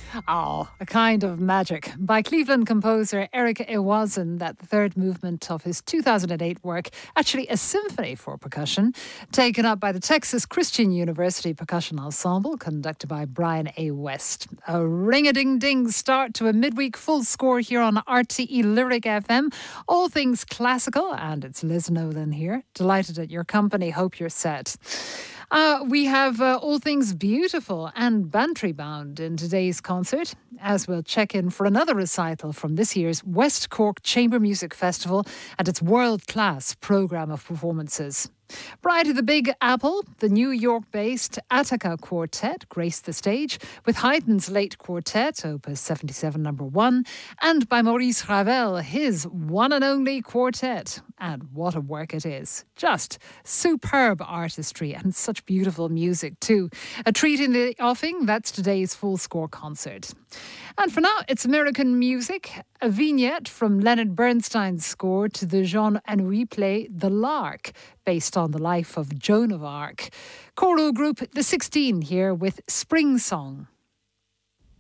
Oh, a kind of magic. By Cleveland composer Eric Ewazen, that the third movement of his 2008 work, actually a symphony for percussion, taken up by the Texas Christian University Percussion Ensemble, conducted by Brian A. West. A ring-a-ding-ding start to a midweek full score here on RTE Lyric FM. All things classical, and it's Liz Nolan here. Delighted at your company. Hope you're set. We have all things beautiful and Bantry bound in today's concert, as we'll check in for another recital from this year's West Cork Chamber Music Festival and its world-class programme of performances. Prior to the Big Apple, the New York-based Attica Quartet graced the stage with Haydn's late quartet, Opus 77 No. 1, and by Maurice Ravel, his one and only quartet. And what a work it is. Just superb artistry and such beautiful music too. A treat in the offing, that's today's full score concert. And for now, it's American music, a vignette from Leonard Bernstein's score to the Jean Anouilh play The Lark, based on the life of Joan of Arc. Choral group The 16 here with Spring Song.